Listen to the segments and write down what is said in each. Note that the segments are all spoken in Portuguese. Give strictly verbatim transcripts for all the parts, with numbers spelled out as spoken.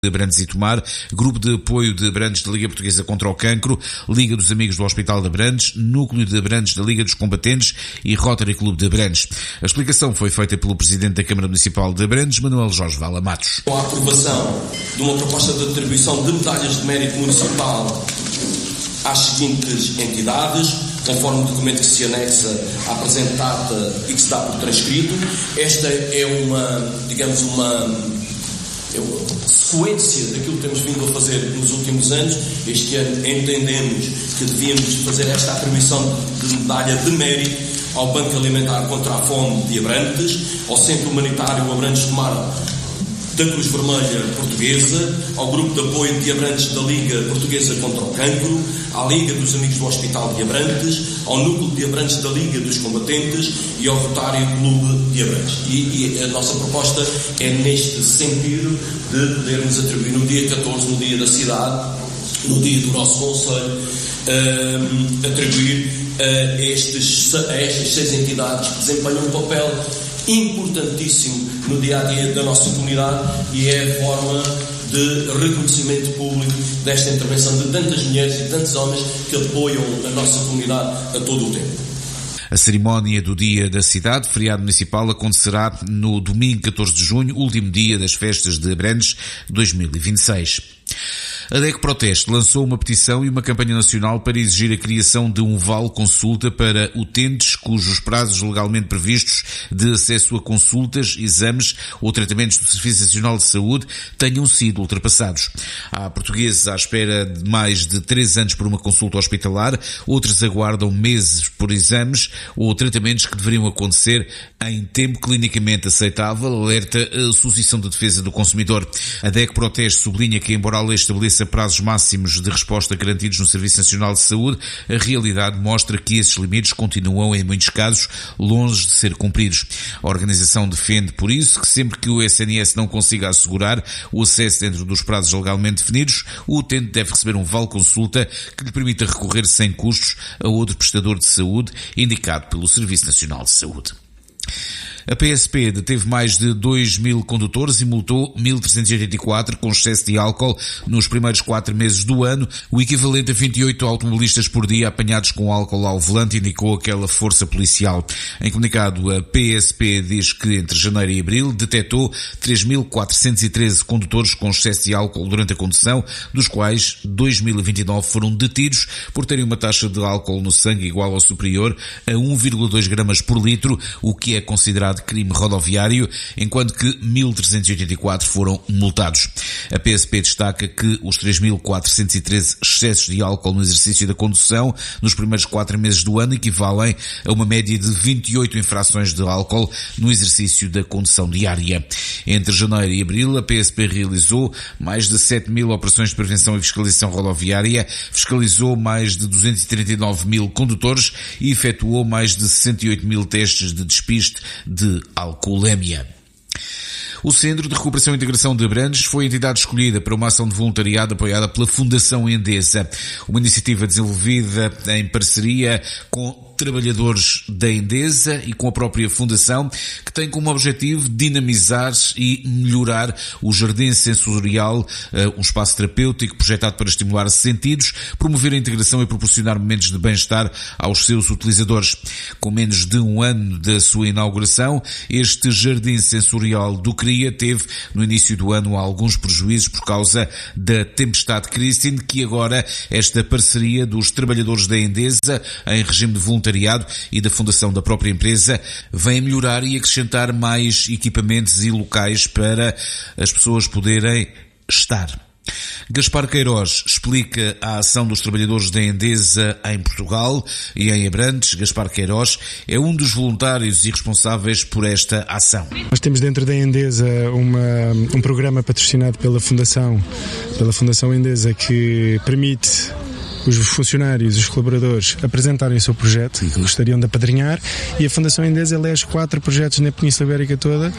de Abrantes e Tomar, Grupo de Apoio de Abrantes da Liga Portuguesa contra o Cancro, Liga dos Amigos do Hospital de Abrantes, Núcleo de Abrantes da Liga dos Combatentes e Rotary Clube de Abrantes. A explicação foi feita pelo Presidente da Câmara Municipal de Abrantes, Manuel Jorge Vala Matos. Com a aprovação de uma proposta de atribuição de medalhas de mérito municipal às seguintes entidades, conforme o documento que se anexa à presente data e que se dá por transcrito. Esta é uma, digamos, uma sequência daquilo que temos vindo a fazer nos últimos anos. Este ano entendemos que devíamos fazer esta atribuição de medalha de mérito ao Banco Alimentar contra a Fome de Abrantes, ao Centro Humanitário Abrantes de Mar da Cruz Vermelha Portuguesa, ao Grupo de Apoio de Abrantes da Liga Portuguesa contra o Cancro, à Liga dos Amigos do Hospital de Abrantes, ao Núcleo de Abrantes da Liga dos Combatentes e ao Rotary Clube de Abrantes. E, e a nossa proposta é neste sentido de podermos atribuir no dia catorze, no dia da cidade, no dia do nosso Conselho, um, atribuir a, estes, a estas seis entidades que desempenham um papel importantíssimo no dia-a-dia da nossa comunidade e é a forma de reconhecimento público desta intervenção de tantas mulheres e tantos homens que apoiam a nossa comunidade a todo o tempo. A cerimónia do Dia da Cidade, feriado municipal, acontecerá no domingo catorze de junho, último dia das festas de Abrantes dois mil e vinte e seis. A D E C Proteste lançou uma petição e uma campanha nacional para exigir a criação de um vale consulta para utentes cujos prazos legalmente previstos de acesso a consultas, exames ou tratamentos do Serviço Nacional de Saúde tenham sido ultrapassados. Há portugueses à espera de mais de três anos por uma consulta hospitalar, outros aguardam meses por exames ou tratamentos que deveriam acontecer em tempo clinicamente aceitável, alerta a Associação de Defesa do Consumidor. A D E C Proteste sublinha que, embora a lei estabeleça prazos máximos de resposta garantidos no Serviço Nacional de Saúde, a realidade mostra que esses limites continuam, em muitos casos, longe de ser cumpridos. A organização defende, por isso, que sempre que o S N S não consiga assegurar o acesso dentro dos prazos legalmente definidos, o utente deve receber um vale consulta que lhe permita recorrer sem custos a outro prestador de saúde indicado pelo Serviço Nacional de Saúde. A P S P deteve mais de dois mil condutores e multou mil trezentos e oitenta e quatro com excesso de álcool nos primeiros quatro meses do ano, o equivalente a vinte e oito automobilistas por dia apanhados com álcool ao volante, indicou aquela força policial. Em comunicado, a P S P diz que entre janeiro e abril detectou três mil quatrocentos e treze condutores com excesso de álcool durante a condução, dos quais dois mil e vinte e nove foram detidos por terem uma taxa de álcool no sangue igual ou superior a um vírgula dois gramas por litro, o que é considerado de crime rodoviário, enquanto que mil trezentos e oitenta e quatro foram multados. A P S P destaca que os três mil quatrocentos e treze excessos de álcool no exercício da condução nos primeiros quatro meses do ano equivalem a uma média de vinte e oito infrações de álcool no exercício da condução diária. Entre janeiro e abril, a P S P realizou mais de sete mil operações de prevenção e fiscalização rodoviária, fiscalizou mais de duzentos e trinta e nove mil condutores e efetuou mais de sessenta e oito mil testes de despiste de alcoolemia. O Centro de Recuperação e Integração de Abrantes foi a entidade escolhida para uma ação de voluntariado apoiada pela Fundação Endesa, uma iniciativa desenvolvida em parceria com trabalhadores da Endesa e com a própria Fundação, que tem como objetivo dinamizar e melhorar o jardim sensorial, um espaço terapêutico projetado para estimular sentidos, promover a integração e proporcionar momentos de bem-estar aos seus utilizadores. Com menos de um ano da sua inauguração, este jardim sensorial do CRIA teve, no início do ano, alguns prejuízos por causa da tempestade Christine, que agora esta parceria dos trabalhadores da Endesa, em regime de voluntariado, e da fundação da própria empresa, vem melhorar e acrescentar mais equipamentos e locais para as pessoas poderem estar. Gaspar Queiroz explica a ação dos trabalhadores da Endesa em Portugal e em Abrantes. Gaspar Queiroz é um dos voluntários e responsáveis por esta ação. Nós temos dentro da Endesa uma, um programa patrocinado pela Fundação, pela Fundação Endesa, que permite os funcionários, os colaboradores apresentarem o seu projeto e que gostariam de apadrinhar, e a Fundação Endesa elege quatro projetos na Península Ibérica toda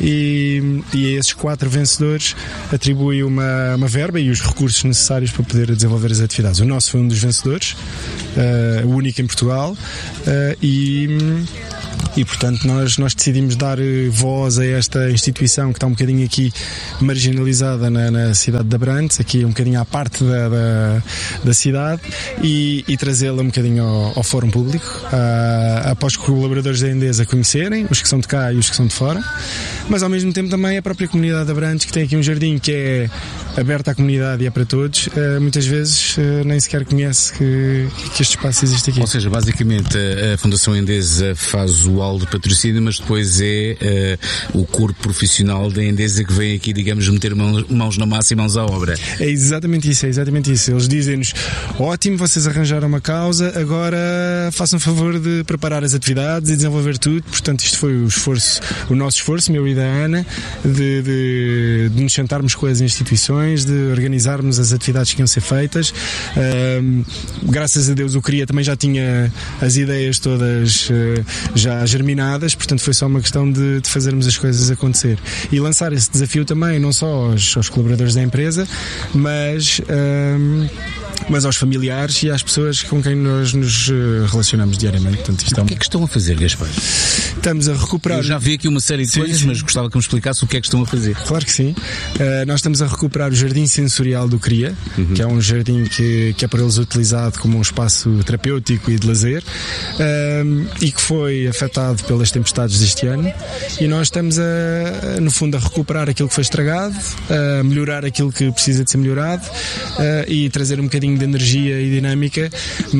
e, e a esses quatro vencedores atribui uma, uma verba e os recursos necessários para poder desenvolver as atividades. O nosso foi um dos vencedores, uh, o único em Portugal, uh, e e portanto nós, nós decidimos dar voz a esta instituição que está um bocadinho aqui marginalizada na, na cidade de Abrantes, aqui um bocadinho à parte da, da, da cidade, e, e trazê-la um bocadinho ao, ao fórum público, uh, após que os colaboradores da Endesa conhecerem, os que são de cá e os que são de fora, mas ao mesmo tempo também a própria comunidade de Abrantes, que tem aqui um jardim que é aberto à comunidade e é para todos, uh, muitas vezes uh, nem sequer conhece que, que este espaço existe aqui. Ou seja, basicamente a Fundação Endesa faz o hall de patrocínio, mas depois é uh, o corpo profissional da Endesa que vem aqui, digamos, meter mãos, mãos na massa e mãos à obra. É exatamente isso, é exatamente isso. Eles dizem-nos, ótimo, vocês arranjaram uma causa, agora façam favor de preparar as atividades e desenvolver tudo. Portanto, isto foi o esforço, o nosso esforço, meu e da Ana, de, de, de nos sentarmos com as instituições, de organizarmos as atividades que iam ser feitas. Um, graças a Deus o CRIA também já tinha as ideias todas uh, já germinadas, portanto foi só uma questão de, de fazermos as coisas acontecer. E lançar esse desafio também, não só aos, aos colaboradores da empresa, mas, um, mas aos familiares e às pessoas com quem nós nos relacionamos diariamente. Portanto, isto o que é que estão a fazer, Gaspar? Estamos a recuperar... Eu já vi aqui uma série de sim, coisas, sim. Mas gostava que me explicasse o que é que estão a fazer. Claro que sim. Uh, nós estamos a recuperar o Jardim Sensorial do CRIA, uhum. que é um jardim que, que é por eles utilizado como um espaço terapêutico e de lazer, uh, e que foi afetado pelas tempestades deste ano, e nós estamos a, no fundo a recuperar aquilo que foi estragado, a melhorar aquilo que precisa de ser melhorado, uh, e trazer um bocadinho de energia e dinâmica,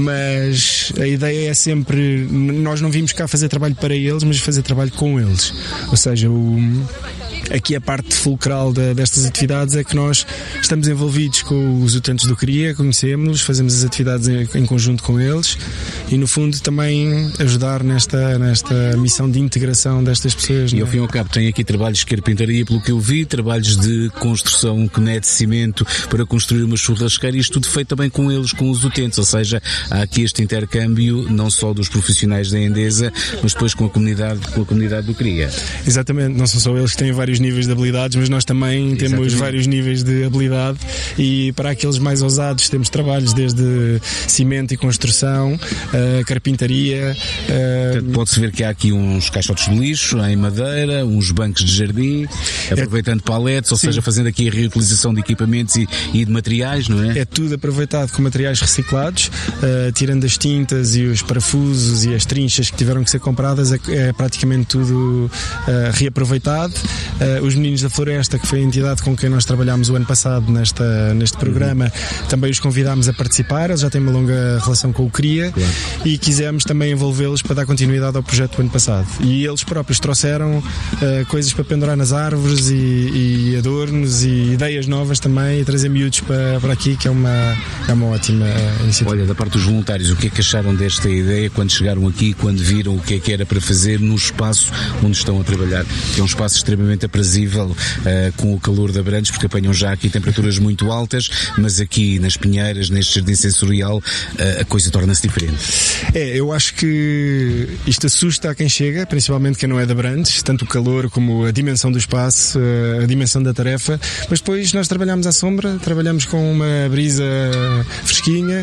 mas a ideia é sempre, nós não vimos cá fazer trabalho para eles, mas fazer trabalho com eles, ou seja, o aqui a parte fulcral de, destas atividades é que nós estamos envolvidos com os utentes do CRIA, conhecemos-los, fazemos as atividades em, em conjunto com eles e no fundo também ajudar nesta, nesta missão de integração destas pessoas. E ao fim e ao cabo tem aqui trabalhos de carpintaria, pelo que eu vi, trabalhos de construção que não é de cimento para construir uma churrasqueira, e isto tudo feito também com eles, com os utentes, ou seja, há aqui este intercâmbio não só dos profissionais da Endesa, mas depois com a comunidade, com a comunidade do CRIA. Exatamente, não são só eles que têm vários níveis de habilidades, mas nós também temos Exatamente. vários níveis de habilidade, e para aqueles mais ousados temos trabalhos desde cimento e construção, uh, carpintaria. Uh... Pode-se ver que há aqui uns caixotes de lixo em madeira, uns bancos de jardim, aproveitando é... paletes, ou Sim. seja, fazendo aqui a reutilização de equipamentos e, e de materiais, não é? É tudo aproveitado com materiais reciclados, uh, tirando as tintas e os parafusos e as trinchas que tiveram que ser compradas, é, é praticamente tudo uh, reaproveitado. Uh, os Meninos da Floresta, que foi a entidade com quem nós trabalhámos o ano passado nesta, neste programa, uhum. também os convidámos a participar. Eles já têm uma longa relação com o CRIA, claro. E quisemos também envolvê-los para dar continuidade ao projeto do ano passado. E eles próprios trouxeram uh, coisas para pendurar nas árvores e, e adornos e ideias novas também, e trazer miúdos para, para aqui, que é uma, é uma ótima uh, iniciativa. Olha, da parte dos voluntários, o que é que acharam desta ideia quando chegaram aqui, quando viram o que é que era para fazer no espaço onde estão a trabalhar? Que é um espaço extremamente aprazível, uh, com o calor de Abrantes, porque apanham já aqui temperaturas muito altas, mas aqui nas Pinheiras, neste jardim sensorial, uh, a coisa torna-se diferente. É, eu acho que isto assusta a quem chega, principalmente quem não é de Abrantes, tanto o calor como a dimensão do espaço, uh, a dimensão da tarefa, mas depois nós trabalhamos à sombra, trabalhamos com uma brisa fresquinha,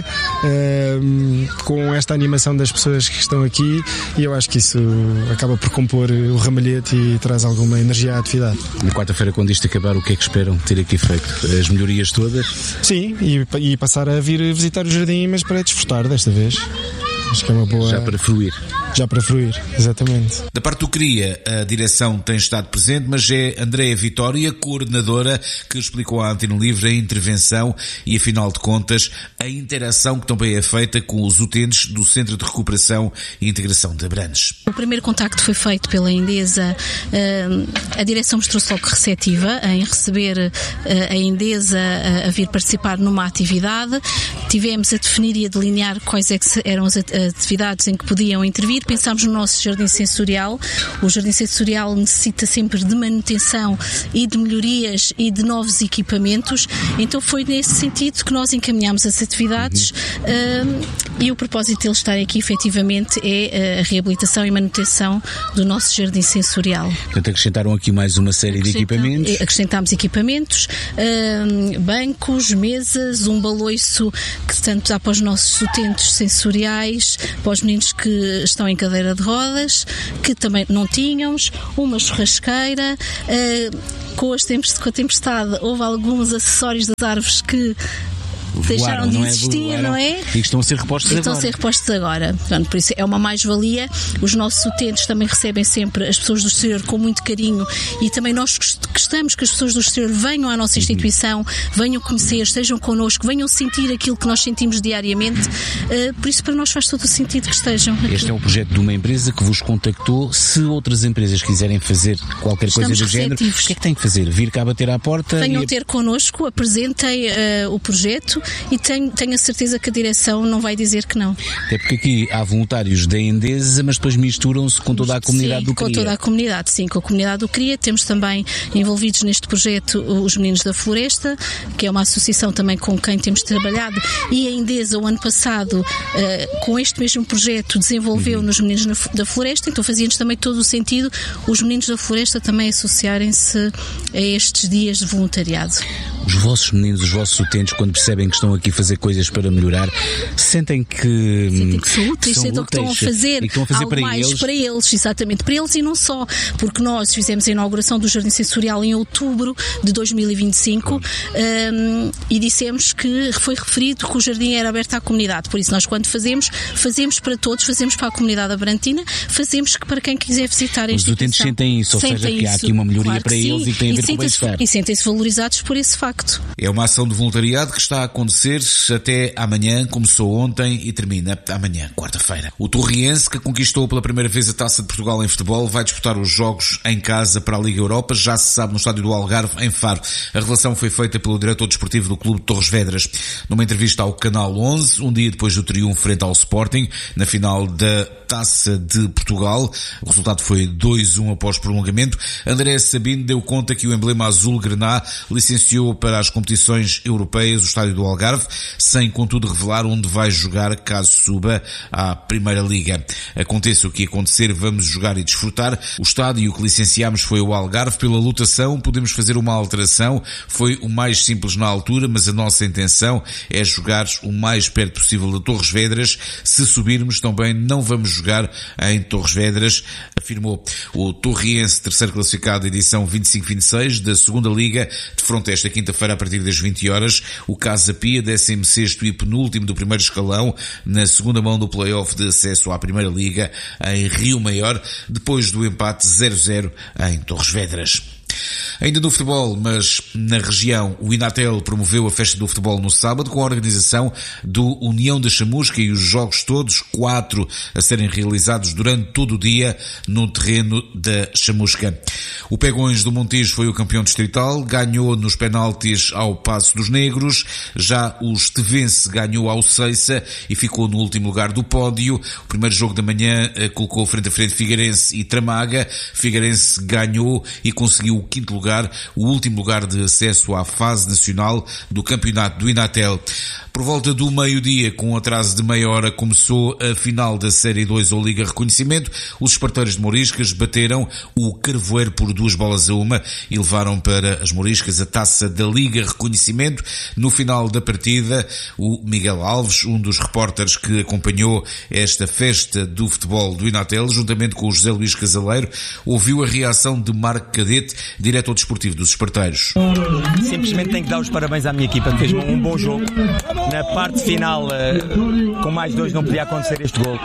uh, com esta animação das pessoas que estão aqui, e eu acho que isso acaba por compor o ramalhete e traz alguma energia à atividade. Na quarta-feira, quando isto acabar, o que é que esperam ter aqui feito? As melhorias todas? Sim, e, e passar a vir visitar o jardim, mas para desfrutar desta vez. Acho que é uma boa... Já para fruir. Já para fruir, exatamente. Da parte do CRIA, a direção tem estado presente, mas é Andréa Vitória, coordenadora, que explicou à Antena Livre a intervenção e, afinal de contas, a interação que também é feita com os utentes do Centro de Recuperação e Integração de Abrantes. O primeiro contacto foi feito pela Endesa. A direção mostrou-se logo receptiva em receber a Endesa a vir participar numa atividade. Tivemos a definir e a delinear quais é que eram as atividades em que podiam intervir. Pensámos no nosso jardim sensorial. O jardim sensorial necessita sempre de manutenção e de melhorias e de novos equipamentos. Então foi nesse sentido que nós encaminhámos as atividades, uh, e o propósito deles estarem aqui efetivamente é a reabilitação e manutenção do nosso jardim sensorial. Portanto, acrescentaram aqui mais uma série de equipamentos. Acrescentámos equipamentos, uh, bancos, mesas, um baloiço que tanto dá para os nossos utentes sensoriais, para os meninos que estão em cadeira de rodas, que também não tínhamos, uma churrasqueira, uh, com, as tempest- com a tempestade houve alguns acessórios das árvores que deixaram de existir, não é? E que estão a ser repostos agora. Estão a ser repostos agora. Portanto, por isso é uma mais-valia. Os nossos utentes também recebem sempre as pessoas do exterior com muito carinho e também nós gostamos que as pessoas do exterior venham à nossa instituição, venham conhecer, estejam connosco, venham sentir aquilo que nós sentimos diariamente. Por isso, para nós faz todo o sentido que estejam aqui. Este é um projeto de uma empresa que vos contactou. Se outras empresas quiserem fazer qualquer coisa do género, o que é que têm que fazer? Vir cá bater à porta? Venham e... ter connosco, apresentem uh, o projeto e tenho, tenho a certeza que a direção não vai dizer que não. Até porque aqui há voluntários da Endesa, mas depois misturam-se com toda a comunidade sim, do CRIA. com toda a comunidade, sim, com a comunidade do CRIA. Temos também envolvidos neste projeto os Meninos da Floresta, que é uma associação também com quem temos trabalhado, e a Endesa o ano passado uh, com este mesmo projeto desenvolveu uhum. nos Meninos na, da Floresta, então fazia-nos também todo o sentido os Meninos da Floresta também associarem-se a estes dias de voluntariado. Os vossos meninos, os vossos utentes, quando percebem que estão aqui a fazer coisas para melhorar, sentem que sentem que são úteis, sentem que estão a fazer, estão a fazer algo para mais eles. para eles, exatamente, para eles e não só, porque nós fizemos a inauguração do Jardim Sensorial em outubro de dois mil e vinte e cinco um, e dissemos que foi referido que o jardim era aberto à comunidade, por isso nós quando fazemos, fazemos para todos, fazemos para a comunidade abrantina, fazemos para quem quiser visitar a instituição. Os utentes sentem isso, ou sentem seja, que isso, há aqui uma melhoria claro para eles sim, e que tem a ver com o bem-estar. E sentem-se valorizados por esse facto. É uma ação de voluntariado que está a acontecer até amanhã, começou ontem e termina amanhã, quarta-feira. O Torriense, que conquistou pela primeira vez a Taça de Portugal em futebol, vai disputar os jogos em casa para a Liga Europa, já se sabe no estádio do Algarve, em Faro. A revelação foi feita pelo diretor desportivo do clube de Torres Vedras. Numa entrevista ao Canal onze, um dia depois do triunfo frente ao Sporting, na final da Taça de Portugal, o resultado foi dois a um após prolongamento, André Sabino deu conta que o emblema azul-grená licenciou para as competições europeias o estádio do Algarve, sem contudo revelar onde vai jogar caso suba à Primeira Liga. Aconteça o que acontecer, vamos jogar e desfrutar. O estádio que licenciámos foi o Algarve. Pela lotação podemos fazer uma alteração, foi o mais simples na altura, mas a nossa intenção é jogar o mais perto possível de Torres Vedras. Se subirmos também não vamos jogar em Torres Vedras, afirmou. O Torriense, terceiro classificado, edição vinte e cinco vinte e seis da segunda Liga, defronta esta quinta-feira a partir das vinte horas o Casa Pia, décimo sexto e penúltimo do primeiro escalão, na segunda mão do play-off de acesso à Primeira Liga em Rio Maior, depois do empate zero a zero em Torres Vedras. Ainda no futebol, mas na região, o Inatel promoveu a festa do futebol no sábado com a organização do União da Chamusca e os jogos todos, quatro a serem realizados durante todo o dia no terreno da Chamusca. O Pegões do Montijo foi o campeão distrital, ganhou nos penaltis ao Paço dos Negros, já o Estevense ganhou ao Ceiça e ficou no último lugar do pódio. O primeiro jogo da manhã colocou frente a frente Figueirense e Tramaga, Figueirense ganhou e conseguiu o quinto lugar, o último lugar de acesso à fase nacional do campeonato do Inatel. Por volta do meio-dia, com um atraso de meia hora, começou a final da Série dois ou Liga Reconhecimento. Os esparteiros de Moriscas bateram o Carvoeiro por duas bolas a uma e levaram para as Moriscas a taça da Liga Reconhecimento. No final da partida, o Miguel Alves, um dos repórteres que acompanhou esta festa do futebol do Inatel, juntamente com o José Luís Casaleiro, ouviu a reação de Marco Cadete, diretor desportivo dos esparteiros. Simplesmente tenho que dar os parabéns à minha equipa, que fez um bom jogo. Na parte final, uh, com mais dois não podia acontecer este gol,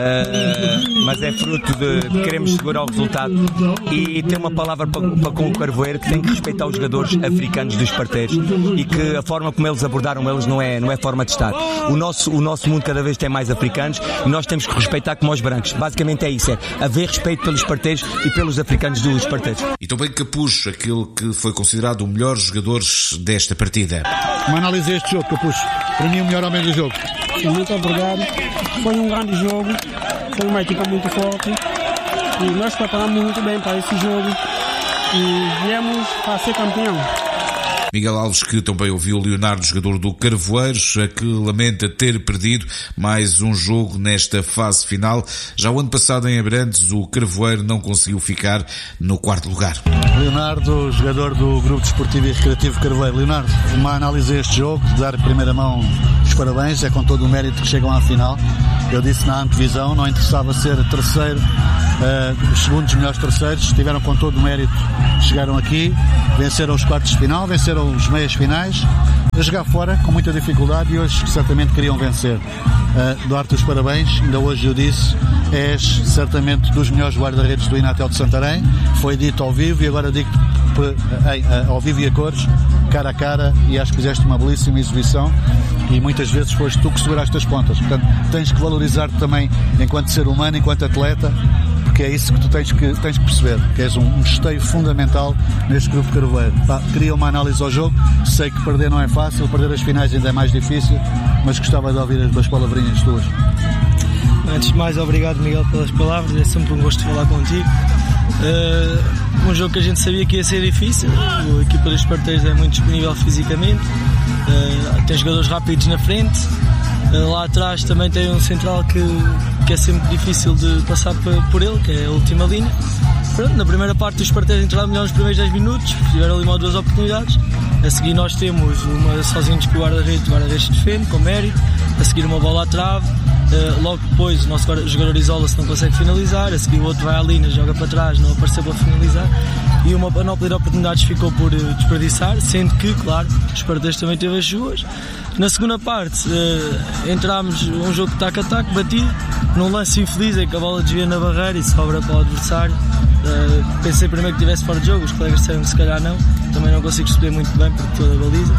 uh, mas é fruto de, de queremos segurar o resultado e ter uma palavra para, para com o Carvoeiro, que tem que respeitar os jogadores africanos dos esparteiros e que a forma como eles abordaram eles não é, não é forma de estar. O nosso, o nosso mundo cada vez tem mais africanos e nós temos que respeitar como os brancos. Basicamente é isso, é haver respeito pelos esparteiros e pelos africanos dos esparteiros. E também Capucho, aquele que foi considerado o melhor jogador desta partida. Uma análise deste jogo, Capucho. Para mim, o melhor homem do jogo. Sim, muito obrigado. Foi um grande jogo. Foi uma equipa muito forte. E nós preparamos muito bem para esse jogo. E viemos para ser campeão. Miguel Alves, que também ouviu o Leonardo, jogador do Carvoeiros, que lamenta ter perdido mais um jogo nesta fase final. Já o ano passado em Abrantes, o Carvoeiro não conseguiu ficar no quarto lugar. Leonardo, jogador do Grupo Desportivo e Recreativo Carvoeiro. Leonardo, uma análise a este jogo, de dar em primeira mão os parabéns, é com todo o mérito que chegam à final. Eu disse na antevisão, não interessava ser terceiro, uh, os segundos melhores terceiros, tiveram com todo o mérito, chegaram aqui, venceram os quartos de final, venceram os meias finais, a jogar fora com muita dificuldade e hoje certamente queriam vencer. Uh, Dou-te os parabéns, ainda hoje eu disse, és certamente dos melhores guarda-redes do Inatel de Santarém, foi dito ao vivo e agora digo ao vivo e a cores, cara a cara, e acho que fizeste uma belíssima exibição e muitas vezes foste tu que seguraste as pontas, portanto tens que valorizar-te também enquanto ser humano, enquanto atleta, porque é isso que tu tens que, tens que perceber, que és um, um esteio fundamental neste grupo Carvoeiro. Pá, queria uma análise ao jogo, sei que perder não é fácil, perder as finais ainda é mais difícil, mas gostava de ouvir as palavrinhas tuas. Antes de mais, obrigado Miguel pelas palavras, é sempre um gosto de falar contigo. Uh, um jogo que a gente sabia que ia ser difícil, a equipa dos Esparteiros é muito disponível fisicamente, uh, tem jogadores rápidos na frente, uh, lá atrás também tem um central que, que é sempre difícil de passar por ele, que é a última linha. Pronto, na primeira parte os Esparteiros entraram melhor nos primeiros dez minutos, tiveram ali uma ou duas oportunidades. A seguir nós temos uma sozinhos com o guarda-redes, o guarda-redes defende com mérito, a seguir uma bola à trave. Uh, logo depois o nosso jogador isola-se, não consegue finalizar, a seguir o outro vai à linha, joga para trás, não apareceu para finalizar e uma panóplia de oportunidades ficou por uh, desperdiçar, sendo que, claro, os Esparteiros também teve as suas. Na segunda parte uh, entramos um jogo de tac-a-tac, batido, num lance infeliz em que a bola desvia na barreira e sobra para o adversário. Uh, pensei primeiro que tivesse fora de jogo, os colegas disseram que se calhar não, também não consigo perceber muito bem porque toda a baliza,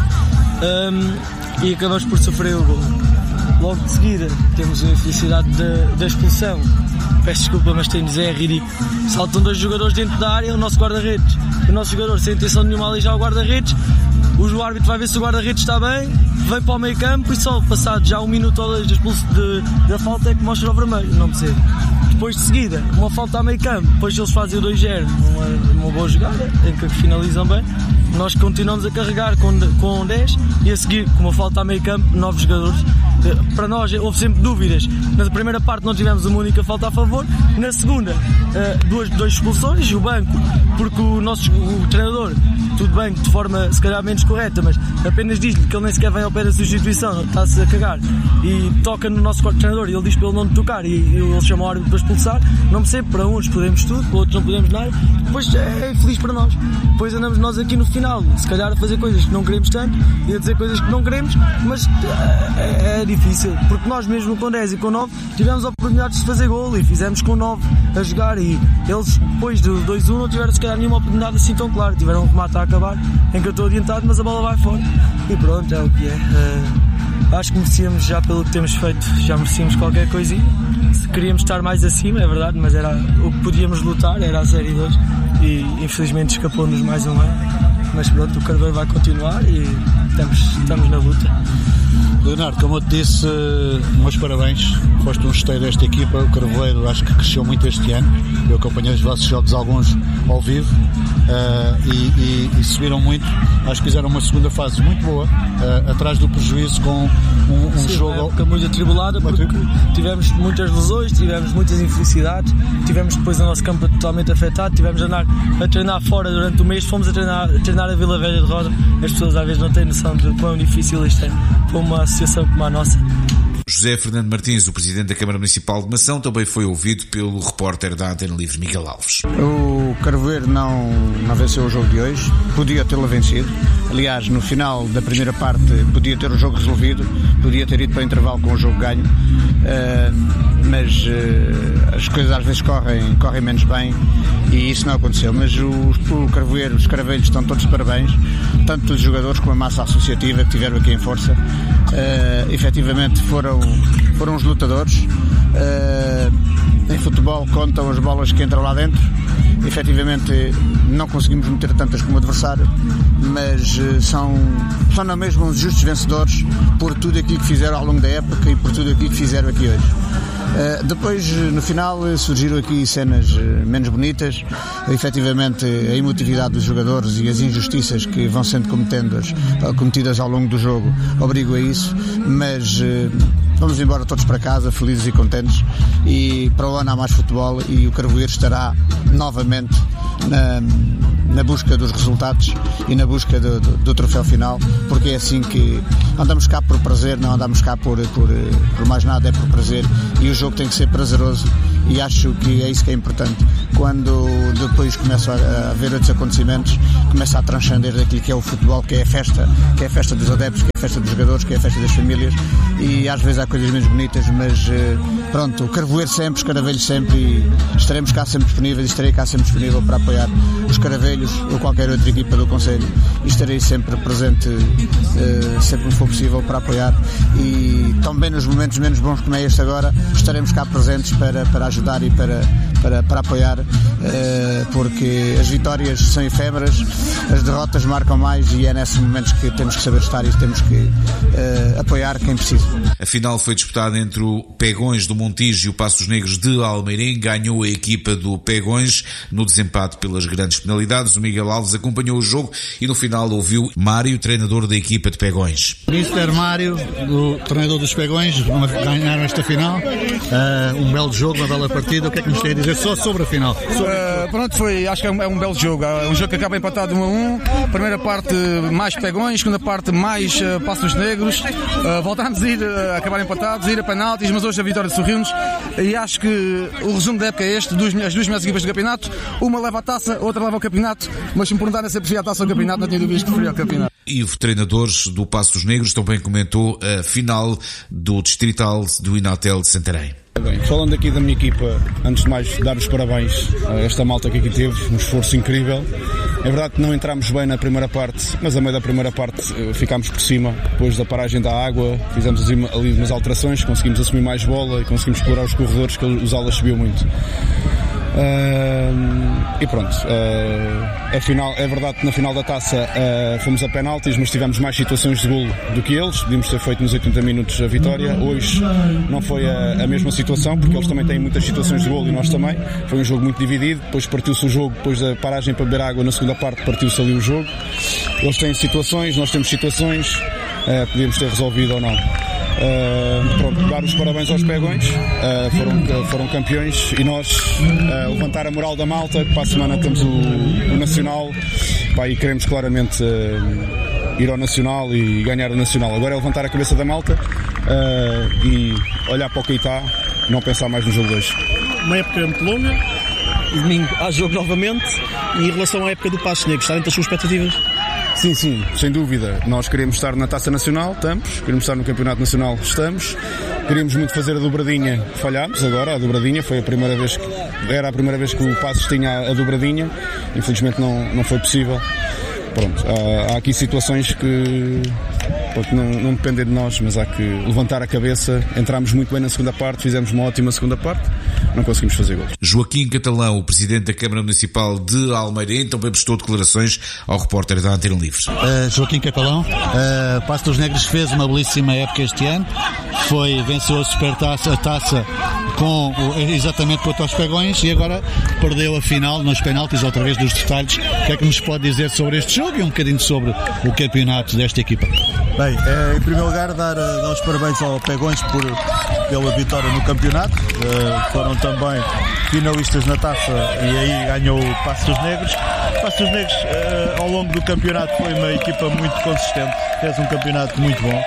um, e acabamos por sofrer o gol. Logo de seguida temos a infelicidade da, da expulsão. Peço desculpa, mas tem é ridículo. Saltam dois jogadores dentro da área, o nosso guarda-redes. O nosso jogador, sem intenção nenhuma, ali já o guarda-redes. O árbitro vai ver se o guarda-redes está bem, vem para o meio campo e só passado já um minuto ou dois de expulso de, da falta é que mostra o vermelho, não percebo. Depois de seguida, uma falta a meio campo, depois eles fazem o dois zero, uma, uma boa jogada, em que finalizam bem. Nós continuamos a carregar com, com dez e a seguir, com uma falta a meio campo, nove jogadores. Para nós houve sempre dúvidas. Na primeira parte não tivemos uma única falta a favor, na segunda duas, duas expulsões, o banco, porque o nosso o treinador, tudo bem de forma se calhar menos correta, mas apenas diz-lhe que ele nem sequer vem ao pé da substituição, está-se a cagar e toca no nosso quarto treinador e ele diz para ele não tocar e ele chama o árbitro para expulsar. Não percebo, para uns podemos tudo, para outros não podemos nada, depois é infeliz para nós. Depois andamos nós aqui no final, se calhar a fazer coisas que não queremos tanto e a dizer coisas que não queremos, mas é, é difícil, porque nós mesmo com dez e com nove tivemos oportunidades de fazer gol e fizemos com nove a jogar e eles depois do dois a um não tiveram se calhar nenhuma oportunidade assim tão clara, tiveram um remate a acabar em que eu estou adiantado, mas a bola vai fora e pronto, é o que é. Uh, acho que merecíamos, já pelo que temos feito, já merecíamos qualquer coisinha. Se queríamos estar mais acima, é verdade, mas era o que podíamos lutar, era a zero e dois e infelizmente escapou-nos mais um ano, mas pronto, o Carvoeiro vai continuar e estamos, estamos na luta. Leonardo, como eu te disse, meus parabéns, foste um esteio desta equipa, o Carvoeiro acho que cresceu muito este ano, eu acompanhei os vossos jogos alguns ao vivo uh, e, e, e subiram muito, acho que fizeram uma segunda fase muito boa, uh, atrás do prejuízo com um, um Sim, jogo... uma época muito atribulada porque tivemos muitas lesões, tivemos muitas infelicidades, tivemos depois o nosso campo totalmente afetado, tivemos a andar a treinar fora durante o mês, fomos a treinar, a treinar a Vila Velha de Roda, as pessoas às vezes não têm noção de quão difícil isto é para uma associação como a nossa. José Fernando Martins, o Presidente da Câmara Municipal de Mação, também foi ouvido pelo repórter da Antena Livre, Miguel Alves. O Carvoeiro não, não venceu o jogo de hoje, podia tê-lo vencido. Aliás, no final da primeira parte podia ter o jogo resolvido, podia ter ido para o intervalo com o jogo ganho, uh, mas uh, as coisas às vezes correm, correm menos bem e isso não aconteceu. Mas o, o Carvoeiro, os caravelhos estão todos de parabéns, tanto os jogadores como a massa associativa que tiveram aqui em força. Uh, efetivamente foram, foram os lutadores. Uh, em futebol contam as bolas que entram lá dentro efetivamente não conseguimos meter tantas como o adversário, mas são, são na mesma uns justos vencedores por tudo aquilo que fizeram ao longo da época e por tudo aquilo que fizeram aqui hoje. Uh, depois, no final, surgiram aqui cenas menos bonitas. Efetivamente, a emotividade dos jogadores e as injustiças que vão sendo cometidas, cometidas ao longo do jogo obrigam a isso, mas uh, vamos embora todos para casa, felizes e contentes, e para o ano há mais futebol e o Carvoeiro estará novamente na, na busca dos resultados e na busca do, do, do troféu final, porque é assim que andamos cá por prazer, não andamos cá por, por, por mais nada, é por prazer, e o jogo tem que ser prazeroso, e acho que é isso que é importante. Quando depois começa a haver outros acontecimentos, começa a transcender daquilo que é o futebol, que é a festa, que é a festa dos adeptos, que é a festa dos jogadores, que é a festa das famílias, e às vezes há coisas menos bonitas, mas pronto, o Carvoeiro sempre, os Caravelhos sempre, e estaremos cá sempre disponíveis, e estarei cá sempre disponível para apoiar os Caravelhos ou qualquer outra equipa do Conselho, e estarei sempre presente, sempre que for possível, para apoiar, e também nos momentos menos bons como é este agora, estaremos cá presentes para, para ajudar e para, para, para apoiar, porque as vitórias são efêmeras, as derrotas marcam mais, e é nesses momentos que temos que saber estar e temos que apoiar quem precisa. A final foi disputada entre o Pegões do Montijo e o Passos Negros de Almeirim. Ganhou a equipa do Pegões no desempate pelas grandes penalidades. O Miguel Alves acompanhou o jogo e no final ouviu Mário, treinador da equipa de Pegões. mister Mário, o treinador dos Pegões, ganharam esta final. Uh, um belo jogo, uma bela partida. O que é que nos tem a dizer só sobre a final? Uh, pronto, foi, acho que é um, é um belo jogo. É um jogo que acaba empatado um a um. Primeira parte mais Pegões, segunda parte mais uh, Passos Negros. Uh, voltámos a ir, uh, acabar empatados, a ir a penaltis, mas hoje a vitória sorriu-nos. E acho que o resumo da época é este: duas, as duas melhores equipas do campeonato. Uma leva a taça, outra leva o campeonato. Mas se me perguntarem se eu preferia a taça ou o campeonato, não tinha dúvidas que preferia o campeonato. E o treinador do Passos Negros também comentou a final do Distrital do Inatel de Santarém. Bem, falando aqui da minha equipa, antes de mais dar os parabéns a esta malta que aqui teve, um esforço incrível. É verdade que não entramos bem na primeira parte, mas a meio da primeira parte ficámos por cima, depois da paragem da água, fizemos ali umas alterações, conseguimos assumir mais bola e conseguimos explorar os corredores, que os alas subiu muito. Uh, e pronto, uh, a final, é verdade que na final da taça uh, fomos a penaltis, mas tivemos mais situações de golo do que eles. Podíamos ter feito nos oitenta minutos a vitória. Hoje não foi a, a mesma situação, porque eles também têm muitas situações de golo e nós também. Foi um jogo muito dividido, depois partiu-se o jogo, depois da paragem para beber água na segunda parte partiu-se ali o jogo. Eles têm situações, nós temos situações, uh, podíamos ter resolvido ou não. Uh, pronto, dar os parabéns aos Pegões, uh, foram, foram campeões, e nós uh, levantar a moral da malta, que para a semana temos o, o Nacional, pá, e queremos claramente uh, ir ao Nacional e ganhar o Nacional. Agora é levantar a cabeça da malta uh, e olhar para o que está, não pensar mais no jogo de hoje. Uma época muito longa, domingo há jogo novamente, e em relação à época do Passos Negros, está dentro das suas expectativas? Sim, sim, sem dúvida. Nós queremos estar na Taça Nacional, estamos. Queremos estar no Campeonato Nacional, estamos. Queríamos muito fazer a dobradinha, falhámos agora. A dobradinha foi a primeira vez que, era a primeira vez que o Passos tinha a dobradinha. Infelizmente não, não foi possível. Pronto, há, há aqui situações que pode não, não depender de nós, mas há que levantar a cabeça. Entramos muito bem na segunda parte, fizemos uma ótima segunda parte, não conseguimos fazer gols. Joaquim Catalão, o presidente da Câmara Municipal de Almeirim, também prestou declarações ao repórter da Antena Livres. Uh, Joaquim Catalão, uh, Passos dos Negros fez uma belíssima época este ano, foi, venceu a Supertaça, a taça com, exatamente contra os Pegões, e agora perdeu a final nos penaltis, outra vez dos detalhes. O que é que nos pode dizer sobre este jogo e um bocadinho sobre o campeonato desta equipa? Bem, em primeiro lugar dar, dar os parabéns ao Pegões por, pela vitória no campeonato. Foram também finalistas na taça e aí ganhou o Passos dos Negros. O Passos dos Negros ao longo do campeonato foi uma equipa muito consistente, fez um campeonato muito bom.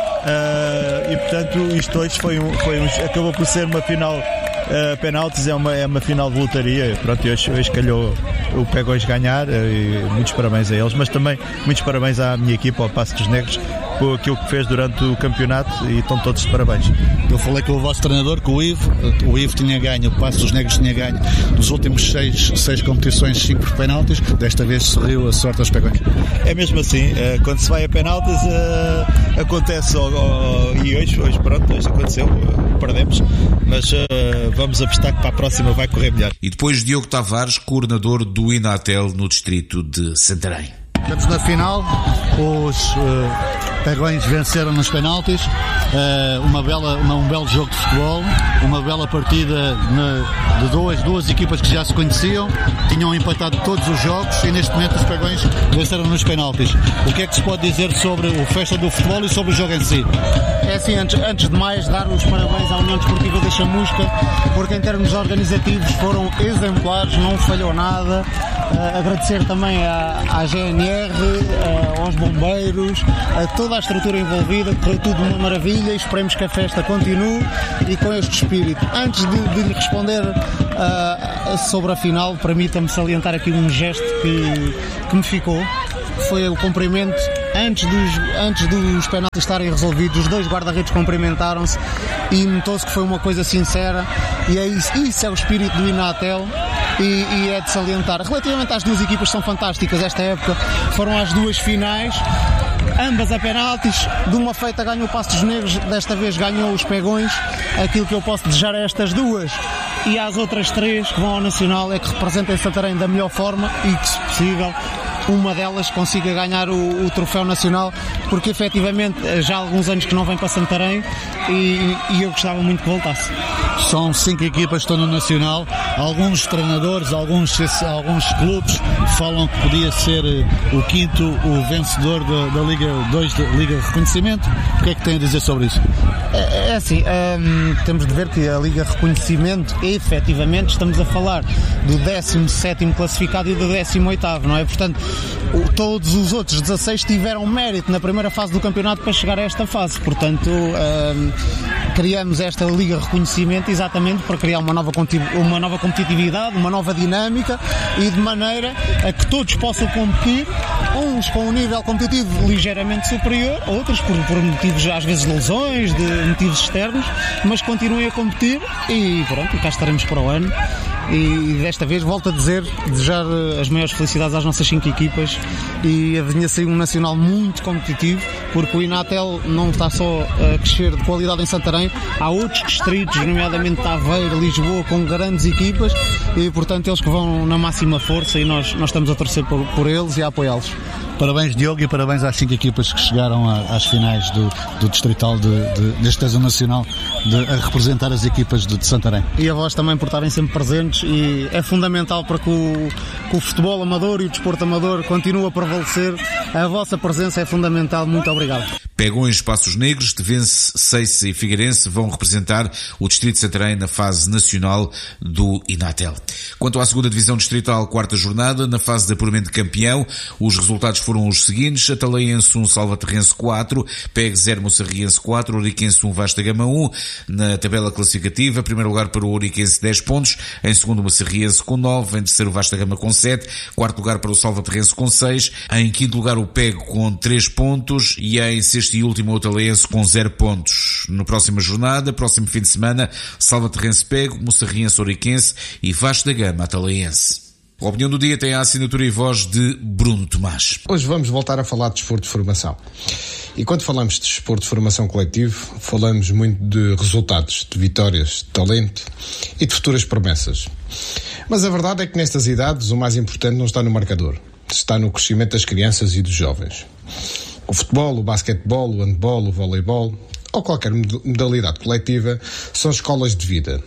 E portanto isto hoje foi um, foi um, acabou por ser uma final uh, penaltis, é uma, é uma final de lotaria. Pronto, hoje, hoje calhou o Pegões ganhar, e muitos parabéns a eles, mas também muitos parabéns à minha equipa, ao Passos dos Negros, por aquilo que fez durante o campeonato e estão todos de parabéns. Eu falei com o vosso treinador, com o Ivo, o Ivo tinha ganho, o Paços dos Negros tinha ganho nos últimos seis, seis competições, cinco por penaltis, desta vez sorriu a sorte aos Pegões. É mesmo assim, quando se vai a penaltis acontece, e hoje, hoje pronto, hoje aconteceu, perdemos, mas vamos apostar que para a próxima vai correr melhor. E depois Diogo Tavares, coordenador do Inatel no distrito de Santarém. Estamos na final, os uh, Pegões venceram nos penaltis, uh, uma bela, uma, um belo jogo de futebol, uma bela partida na, de duas, duas equipas que já se conheciam, tinham empatado todos os jogos e neste momento os Pegões venceram nos penaltis. O que é que se pode dizer sobre a festa do futebol e sobre o jogo em si? É assim, antes, antes de mais, dar os parabéns à União Desportiva da Chamusca, porque em termos organizativos foram exemplares, não falhou nada. Uh, agradecer também à, à G N R, uh, aos bombeiros, a toda a estrutura envolvida, correu tudo uma maravilha e esperemos que a festa continue e com este espírito. Antes de, de lhe responder uh, sobre a final, permita-me salientar aqui um gesto que, que me ficou, foi o cumprimento. Antes dos, antes dos penaltis estarem resolvidos, os dois guarda-redes cumprimentaram-se e notou-se que foi uma coisa sincera e é isso, isso é o espírito do Inatel e, e é de salientar. Relativamente às duas equipas, são fantásticas esta época, foram as duas finais, ambas a penaltis, de uma feita ganhou o Paços dos Negros, desta vez ganhou os Pegões. Aquilo que eu posso desejar a estas duas e às outras três que vão ao Nacional é que representem Santarém da melhor forma e que, se possível, uma delas consiga ganhar o, o troféu nacional, porque efetivamente já há alguns anos que não vem para Santarém e, e eu gostava muito que voltasse. São cinco equipas que estão no Nacional, alguns treinadores, alguns, alguns clubes falam que podia ser o quinto o vencedor da, da Liga dois, da Liga de Reconhecimento. O que é que tem a dizer sobre isso? É, é assim, hum, temos de ver que a Liga Reconhecimento, efetivamente, estamos a falar do décimo sétimo classificado e do décimo oitavo, não é? Portanto, o, todos os outros dezasseis tiveram mérito na primeira fase do campeonato para chegar a esta fase. Portanto, hum, criamos esta Liga Reconhecimento exatamente para criar uma nova, uma nova competitividade, uma nova dinâmica e de maneira a que todos possam competir, uns com um nível competitivo ligeiramente superior, outros por, por motivos às vezes de lesões, de motivos externos, mas continuem a competir e pronto, cá estaremos para o ano. E desta vez volto a dizer, desejar as maiores felicidades às nossas cinco equipas e venha sair um nacional muito competitivo, porque o Inatel não está só a crescer de qualidade em Santarém, há outros distritos, nomeadamente Aveiro, Lisboa, com grandes equipas e portanto eles que vão na máxima força e nós, nós estamos a torcer por, por eles e a apoiá-los. Parabéns, Diogo, e parabéns às cinco equipas que chegaram às finais do, do Distrital, de, de, deste Teso Nacional, de, a representar as equipas de, de Santarém. E a vós também por estarem sempre presentes, e é fundamental para que o, que o futebol amador e o desporto amador continue a prevalecer. A vossa presença é fundamental. Muito obrigado. Pegões, Paços Negros, Tevense, Seiça e Figueirense vão representar o Distrito de Santarém na fase nacional do Inatel. Quanto à segunda divisão distrital, quarta jornada, na fase de apuramento de campeão, os resultados foram os seguintes: Ataleiense um, Salvaterrense quatro, Peg zero, Moçarriense quatro, Ouriquense um, Vasta Gama um. Na tabela classificativa, primeiro lugar para o Ouriquense dez pontos, em segundo o Moçarriense com nove, em terceiro o Vasta Gama com sete, quarto lugar para o Salvaterrense com seis, em quinto lugar o Peg com três pontos e em sexto e último o Ataleiense com zero pontos. Na próxima jornada, próximo fim de semana, Salvaterrense Pego, Moçarriense Ouriquense e Vasta Gama Ataleiense. A opinião do dia tem a assinatura e voz de Bruno Tomás. Hoje vamos voltar a falar de desporto de formação. E quando falamos de desporto de formação coletivo, falamos muito de resultados, de vitórias, de talento e de futuras promessas. Mas a verdade é que nestas idades o mais importante não está no marcador, está no crescimento das crianças e dos jovens. O futebol, o basquetebol, o handebol, o voleibol ou qualquer modalidade coletiva são escolas de vida.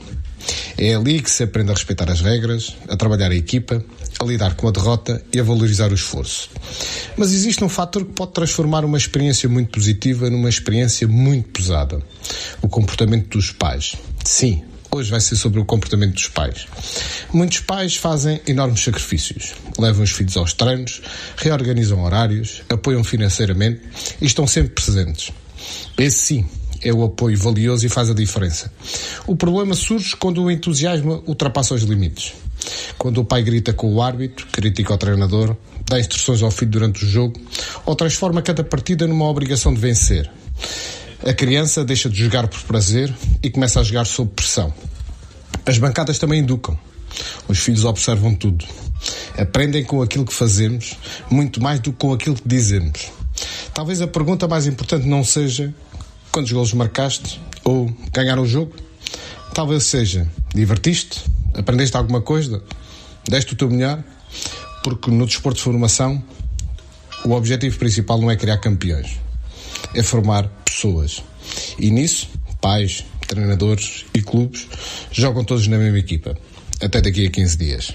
É ali que se aprende a respeitar as regras, a trabalhar a equipa, a lidar com a derrota e a valorizar o esforço. Mas existe um fator que pode transformar uma experiência muito positiva numa experiência muito pesada: o comportamento dos pais. Sim, hoje vai ser sobre o comportamento dos pais. Muitos pais fazem enormes sacrifícios, levam os filhos aos treinos, reorganizam horários, apoiam financeiramente e estão sempre presentes. Esse sim é o apoio valioso e faz a diferença. O problema surge quando o entusiasmo ultrapassa os limites. Quando o pai grita com o árbitro, critica o treinador, dá instruções ao filho durante o jogo ou transforma cada partida numa obrigação de vencer. A criança deixa de jogar por prazer e começa a jogar sob pressão. As bancadas também educam. Os filhos observam tudo. Aprendem com aquilo que fazemos, muito mais do que com aquilo que dizemos. Talvez a pergunta mais importante não seja quantos golos marcaste ou ganhar o jogo. Talvez seja, divertiste? Aprendeste alguma coisa? Deste o teu melhor? Porque no desporto de formação o objetivo principal não é criar campeões, é formar pessoas. E nisso, pais, treinadores e clubes jogam todos na mesma equipa. Até daqui a quinze dias.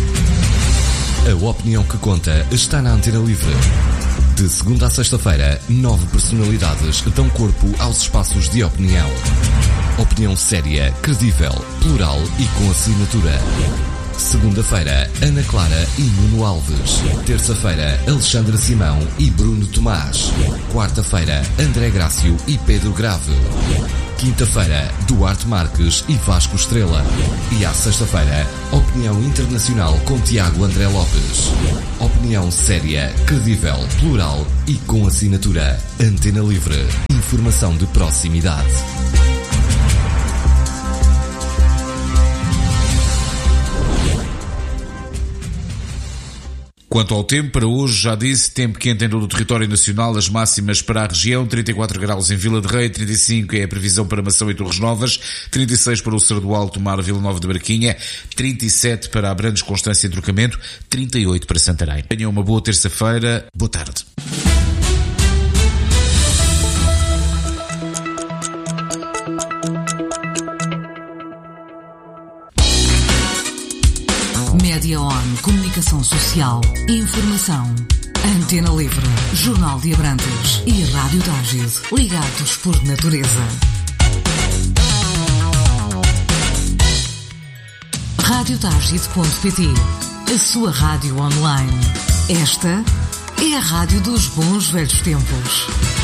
A opinião que conta está na Antena Livre. De segunda a sexta-feira, nove personalidades dão corpo aos espaços de opinião. Opinião séria, credível, plural e com assinatura. Segunda-feira, Ana Clara e Nuno Alves. Terça-feira, Alexandra Simão e Bruno Tomás. Quarta-feira, André Grácio e Pedro Grave. Quinta-feira, Duarte Marques e Vasco Estrela. E à sexta-feira, Opinião Internacional com Tiago André Lopes. Opinião séria, credível, plural e com assinatura. Antena Livre. Informação de proximidade. Quanto ao tempo, para hoje, já disse, tempo quente em todo o território nacional, as máximas para a região, trinta e quatro graus em Vila de Rei, trinta e cinco é a previsão para Mação e Torres Novas, trinta e seis para o Cerro do Alto, Mar, Vila Nova de Barquinha, trinta e sete para Abrantes, Constância e Trocamento, trinta e oito para Santarém. Tenham uma boa terça-feira, boa tarde. Média On, comunicação social, informação. Antena Livre, Jornal de Abrantes e Rádio Tágide, ligados por natureza. rádio tágide ponto pt, a sua rádio online. Esta é a rádio dos bons velhos tempos.